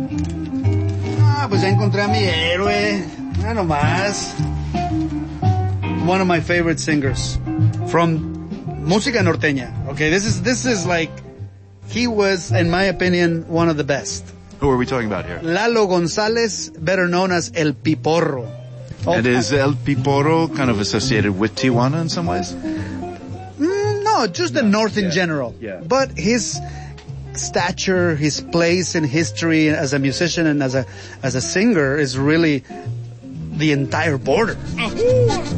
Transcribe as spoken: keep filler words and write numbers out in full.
Ah, pues ya encontré a mi héroe. Ah, nomás. One of my favorite singers from música norteña. Okay, this is this is like he was, in my opinion, one of the best. Who are we talking about here? Lalo González, better known as El Piporro. Oh, and is El Piporro kind of associated with Tijuana in some ways? Mm, no, just the North in yeah. general. Yeah. But his stature, his place in history as a musician and as a as a singer is really the entire border.